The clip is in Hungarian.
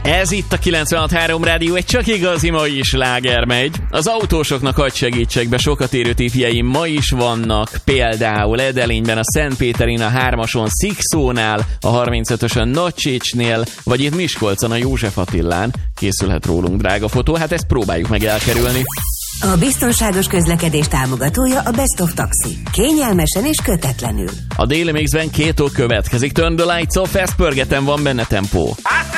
Ez itt a 96.3 Rádió, egy csak igazi mai sláger megy. Az autósoknak hadd segítsek be, sokat érő tippjeim ma is vannak, például Edelényben, a Szentpéterin, a 3-ason Szikszónál, a 35-ösön Nagycsécsnél, vagy itt Miskolcon a József Attilán. Készülhet rólunk drága fotó, hát ezt próbáljuk meg elkerülni. A biztonságos közlekedés támogatója a Best of Taxi. Kényelmesen és kötetlenül. A Daily Mixben 2 következik. Turn the lights off, ezt pörgetem, van benne tempó.